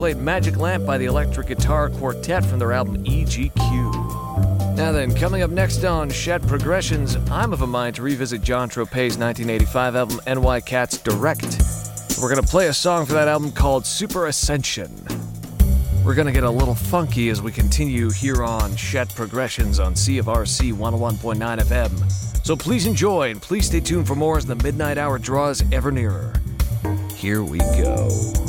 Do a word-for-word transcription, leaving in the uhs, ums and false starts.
Played Magic Lamp by the Electric Guitar Quartet from their album E G Q. Now then, coming up next on Shed Progressions, I'm of a mind to revisit John Tropez's nineteen eighty-five album N Y Cats Direct. We're going to play a song for that album called Super Ascension. We're going to get a little funky as we continue here on Shed Progressions on C F R C one oh one point nine F M. So please enjoy and please stay tuned for more as the midnight hour draws ever nearer. Here we go.